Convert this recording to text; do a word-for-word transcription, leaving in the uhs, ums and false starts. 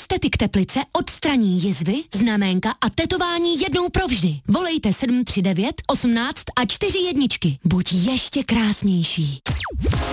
Estetik Teplice odstraní jizvy, znaménka a tetování jednou provždy. Volejte sedm tři devět, osmnáct a čtyři jedničky. Buď ještě krásnější.